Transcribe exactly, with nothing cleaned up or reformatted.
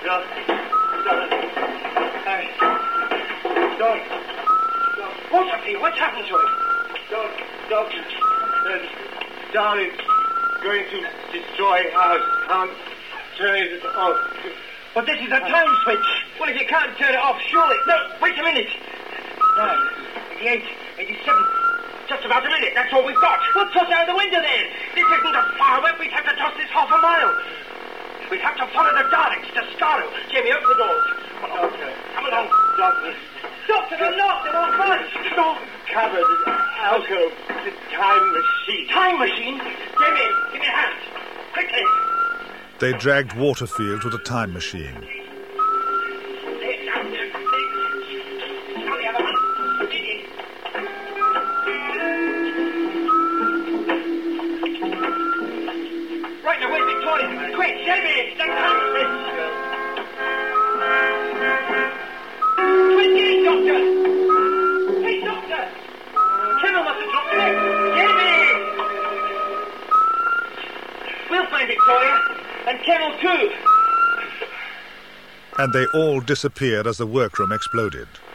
Doc, Doc, hey, Doc, Doc. What's up here? What's happened to him? Doc, Doc, uh, Darling, going to destroy our can't turn it off. But this is a time switch. Well, if you can't turn it off, surely... No, wait a minute. Nine, eighty-eight, eighty-seven. Just about a minute, that's all we've got. Well, toss out the window then. This isn't a firework. We'd have to toss this half a mile. We'd have to follow the Daleks to Skaro. Jamie, open the doors. Come along. Doctor. Come along. Doctor. Doctor, they're locked. They're all fine. Stop. Covered in alcohol. The time machine. Time machine? Jamie, give me a hand. Quickly. They dragged Waterfield to the time machine. Right now, where's Victoria? Quick, Jamie, that time machine. Quick, in, Doctor. Hey, Doctor. Kennel must have dropped it. Jamie! We'll find Victoria. And Kennel too. And they all disappeared as the workroom exploded.